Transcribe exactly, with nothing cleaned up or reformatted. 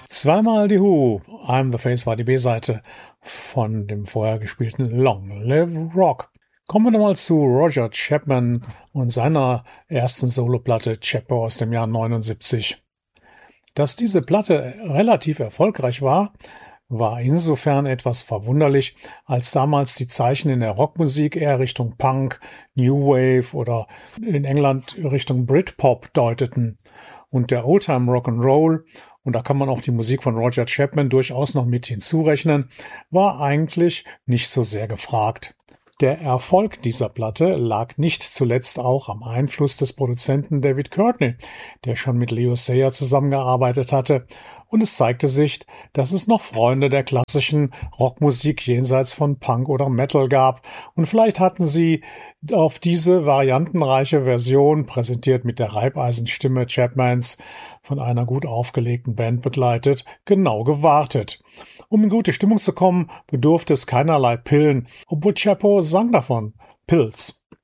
Zweimal die Who, I'm the Face war die B-Seite von dem vorher gespielten Long Live Rock. Kommen wir nochmal zu Roger Chapman und seiner ersten Soloplatte Chapo aus dem Jahr neunundsiebzig. Dass diese Platte relativ erfolgreich war, war insofern etwas verwunderlich, als damals die Zeichen in der Rockmusik eher Richtung Punk, New Wave oder in England Richtung Britpop deuteten. Und der Oldtime Rock'n'Roll, und da kann man auch die Musik von Roger Chapman durchaus noch mit hinzurechnen, war eigentlich nicht so sehr gefragt. Der Erfolg dieser Platte lag nicht zuletzt auch am Einfluss des Produzenten David Courtney, der schon mit Leo Sayer zusammengearbeitet hatte, und es zeigte sich, dass es noch Freunde der klassischen Rockmusik jenseits von Punk oder Metal gab, und vielleicht hatten sie auf diese variantenreiche Version, präsentiert mit der Reibeisenstimme Chapmans, von einer gut aufgelegten Band begleitet, genau gewartet. Um in gute Stimmung zu kommen, bedurfte es keinerlei Pillen, obwohl Chapo sang davon, Pills.